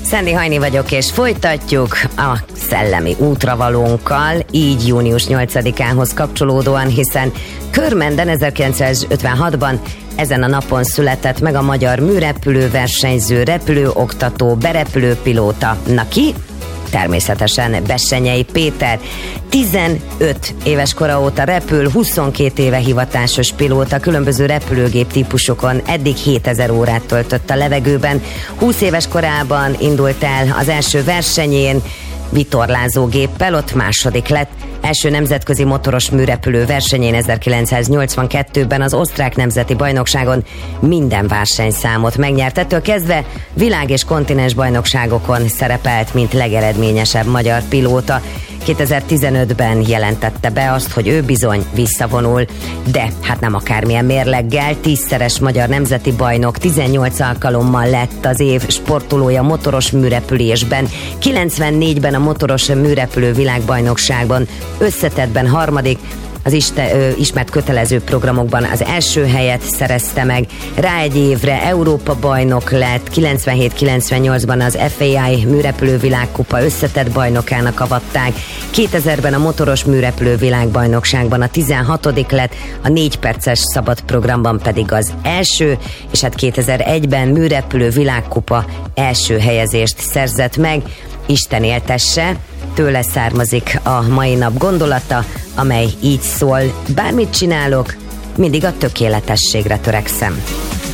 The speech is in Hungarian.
Szendi Hajni vagyok, és folytatjuk a szellemi útravalónkkal, így június 8-ához kapcsolódóan, hiszen Körmenden 1956-ban ezen a napon született meg a magyar műrepülő versenyző, repülőoktató, berepülőpilóta. Na ki? Természetesen Bessenyei Péter. 15 éves kora óta repül, 22 éve hivatásos pilóta, különböző repülőgép típusokon eddig 7000 órát töltött a levegőben. 20 éves korában indult el az első versenyén, vitorlázógéppel, ott második lett. Első nemzetközi motoros műrepülő versenyén 1982-ben az osztrák nemzeti bajnokságon minden versenyszámot megnyert. Ettől kezdve világ- és kontinens bajnokságokon szerepelt, mint legeredményesebb magyar pilóta. 2015-ben jelentette be azt, hogy ő bizony visszavonul, de hát nem akármilyen mérleggel. 10-szeres magyar nemzeti bajnok, 18 alkalommal lett az év sportolója motoros műrepülésben, 94-ben a motoros műrepülő világbajnokságban összetettben harmadik, az ismert kötelező programokban az első helyet szerezte meg, rá egy évre Európa bajnok lett, 97-98-ban az FAI műrepülő világkupa összetett bajnokának avatták, 2000-ben a motoros műrepülő világbajnokságban a 16. lett, a 4 perces szabad programban pedig az első, és hát 2001-ben műrepülő világkupa első helyezést szerzett meg. Isten éltesse, tőle származik a mai nap gondolata, amely így szól: bármit csinálok, mindig a tökéletességre törekszem.